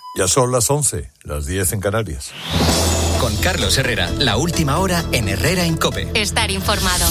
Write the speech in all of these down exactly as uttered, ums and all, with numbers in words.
Ya son las once, las diez en Canarias. Con Carlos Herrera, la última hora en Herrera en COPE. Estar informado.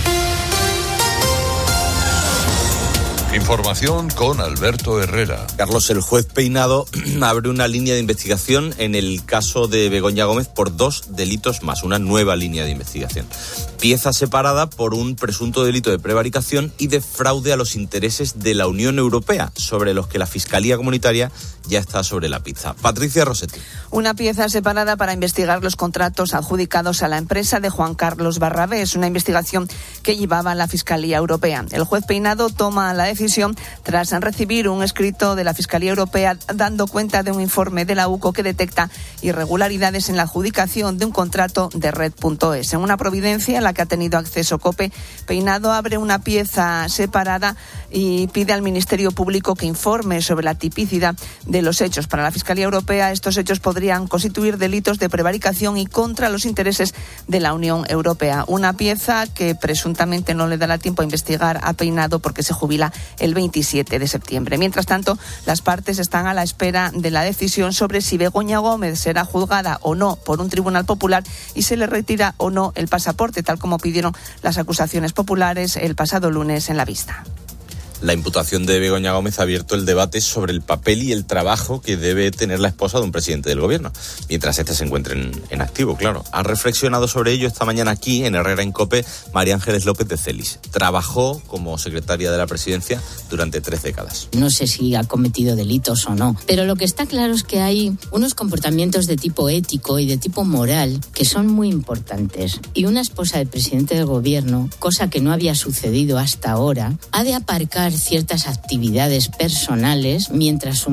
Información con Alberto Herrera. Carlos, el juez Peinado abre una línea de investigación en el caso de Begoña Gómez por dos delitos más, una nueva línea de investigación. Pieza separada por un presunto delito de prevaricación y de fraude a los intereses de la Unión Europea, sobre los que la Fiscalía Comunitaria ya está sobre la pizza. Patricia Rossetti. Una pieza separada para investigar los contratos adjudicados a la empresa de Juan Carlos Barrabés, una investigación que llevaba la Fiscalía Europea. El juez Peinado toma la decisión tras recibir un escrito de la Fiscalía Europea dando cuenta de un informe de la U C O que detecta irregularidades en la adjudicación de un contrato de Red punto es. En una providencia a la que ha tenido acceso COPE, Peinado abre una pieza separada y pide al Ministerio Público que informe sobre la tipicidad de los hechos. Para la Fiscalía Europea, estos hechos podrían constituir delitos de prevaricación y contra los intereses de la Unión Europea. Una pieza que presuntamente no le dará tiempo a investigar a Peinado porque se jubila el veintisiete de septiembre. Mientras tanto, las partes están a la espera de la decisión sobre si Begoña Gómez será juzgada o no por un tribunal popular y se le retira o no el pasaporte, tal como pidieron las acusaciones populares el pasado lunes en la vista. La imputación de Begoña Gómez ha abierto el debate sobre el papel y el trabajo que debe tener la esposa de un presidente del gobierno, mientras éste se encuentre en, en activo, claro. Han reflexionado sobre ello esta mañana aquí, en Herrera en COPE, María Ángeles López de Celis. Trabajó como secretaria de la presidencia durante tres décadas. No sé si ha cometido delitos o no, pero lo que está claro es que hay unos comportamientos de tipo ético y de tipo moral que son muy importantes. Y una esposa del presidente del gobierno, cosa que no había sucedido hasta ahora, ha de aparcar ciertas actividades personales mientras su